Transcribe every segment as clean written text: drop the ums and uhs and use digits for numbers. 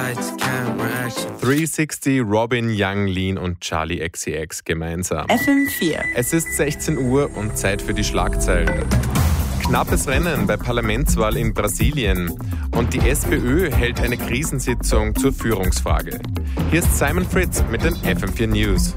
Lights, camera, action. 360, Robin, Young Lean und Charlie XCX gemeinsam. FM4. Es ist 16 Uhr und Zeit für die Schlagzeilen. Knappes Rennen bei Parlamentswahl in Brasilien und die SPÖ hält eine Krisensitzung zur Führungsfrage. Hier ist Simon Fritz mit den FM4 News.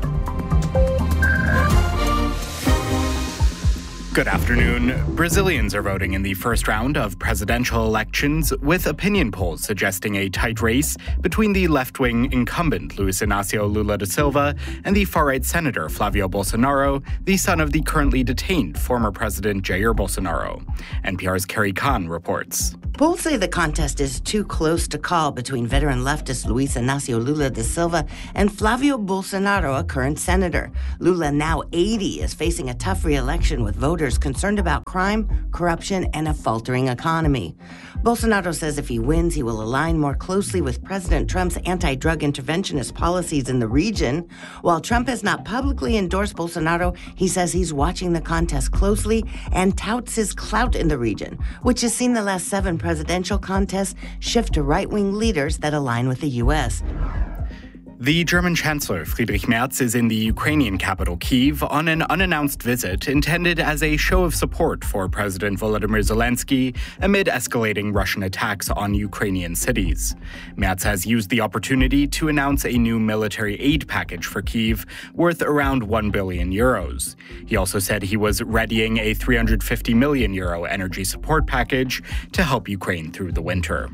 Good afternoon. Brazilians are voting in the first round of presidential elections, with opinion polls suggesting a tight race between the left-wing incumbent Luiz Inácio Lula da Silva and the far-right senator Flávio Bolsonaro, the son of the currently detained former president Jair Bolsonaro. NPR's Carrie Khan reports. Polls say the contest is too close to call between veteran leftist Luiz Inácio Lula da Silva and Flávio Bolsonaro, a current senator. Lula, now 80, is facing a tough re-election with voters concerned about crime, corruption, and a faltering economy. Bolsonaro says if he wins, he will align more closely with President Trump's anti-drug interventionist policies in the region. While Trump has not publicly endorsed Bolsonaro, he says he's watching the contest closely and touts his clout in the region, which has seen the last 7 presidential contests shift to right-wing leaders that align with the U.S. The German Chancellor Friedrich Merz is in the Ukrainian capital Kyiv on an unannounced visit intended as a show of support for President Volodymyr Zelensky amid escalating Russian attacks on Ukrainian cities. Merz has used the opportunity to announce a new military aid package for Kyiv worth around €1 billion. He also said he was readying a €350 million energy support package to help Ukraine through the winter.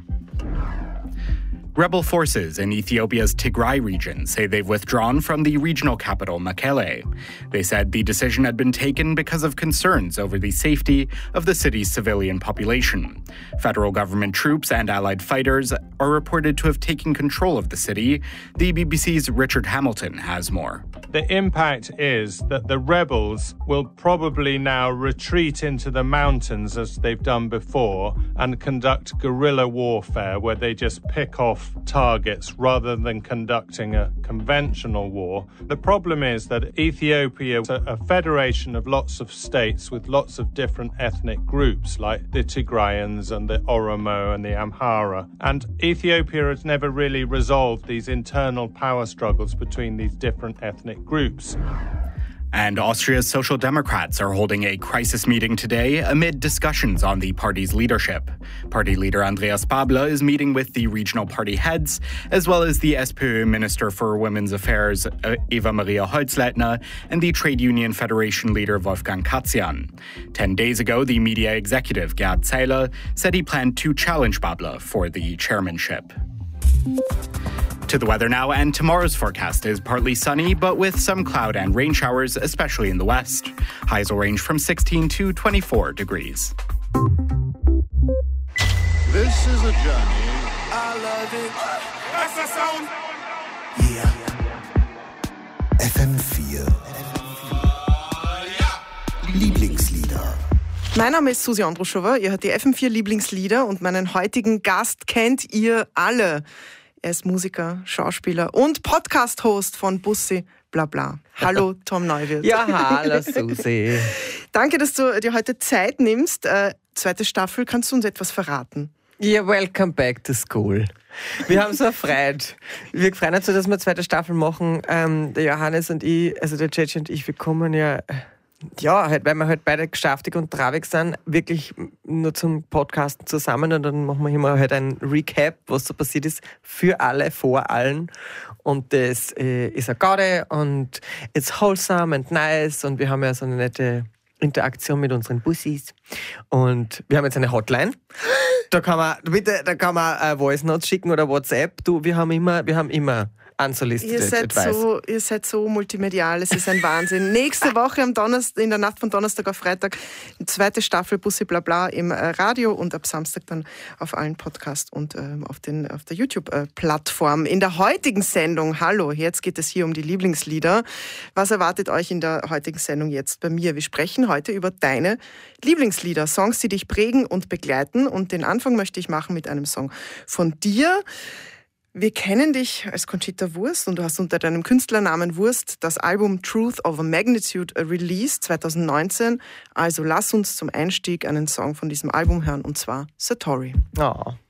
Rebel forces in Ethiopia's Tigray region say they've withdrawn from the regional capital, Mekelle. They said the decision had been taken because of concerns over the safety of the city's civilian population. Federal government troops and allied fighters are reported to have taken control of the city. The BBC's Richard Hamilton has more. The impact is that the rebels will probably now retreat into the mountains as they've done before and conduct guerrilla warfare where they just pick off targets rather than conducting a conventional war. The problem is that Ethiopia is a federation of lots of states with lots of different ethnic groups like the Tigrayans and the Oromo and the Amhara. And Ethiopia has never really resolved these internal power struggles between these different ethnic groups. And Austria's Social Democrats are holding a crisis meeting today amid discussions on the party's leadership. Party leader Andreas Babler is meeting with the regional party heads, as well as the SPÖ Minister for Women's Affairs Eva Maria Holzleitner and the Trade Union Federation leader Wolfgang Katzian. 10 days ago, the media executive Gerd Zeiler said he planned to challenge Babler for the chairmanship. To the weather now, and tomorrow's forecast is partly sunny, but with some cloud and rain showers, especially in the west. Highs will range from 16 to 24 degrees. This is a journey. I love it. That's the sound. Yeah. FM4. Lieblingslieder. Mein Name ist Susi Andruschova, ihr hört die FM4 Lieblingslieder und meinen heutigen Gast kennt ihr alle. Er ist Musiker, Schauspieler und Podcast-Host von Bussi Blabla. Hallo Tom Neuwirth. Ja, hallo Susi. Danke, dass du dir heute Zeit nimmst. Zweite Staffel, kannst du uns etwas verraten? Ja, welcome back to school. Wir haben so erfreut. Wir freuen uns so, dass wir zweite Staffel machen. Der Johannes und ich, also der Ceci und ich, wir kommen ja, halt, weil wir halt beide geschäftig und traurig sind, wirklich nur zum Podcasten zusammen und dann machen wir immer halt ein Recap, was so passiert ist, für alle, vor allen. Und das ist eine Gaude und it's wholesome and nice und wir haben ja so eine nette Interaktion mit unseren Bussis. Und wir haben jetzt eine Hotline. Da kann man Voice Notes schicken oder WhatsApp. Wir haben immer unsolicited advice. Ihr seid so multimedial, es ist ein Wahnsinn. Nächste Woche in der Nacht von Donnerstag auf Freitag, die zweite Staffel Bussi Blabla im Radio und ab Samstag dann auf allen Podcasts und auf der YouTube-Plattform. In der heutigen Sendung, hallo, jetzt geht es hier um die Lieblingslieder. Was erwartet euch in der heutigen Sendung jetzt bei mir? Wir sprechen heute über deine Lieblingslieder, Songs, die dich prägen und begleiten. Und den Anfang möchte ich machen mit einem Song von dir. Wir kennen dich als Conchita Wurst und du hast unter deinem Künstlernamen Wurst das Album Truth Over Magnitude released 2019. Also lass uns zum Einstieg einen Song von diesem Album hören und zwar Satori. Oh.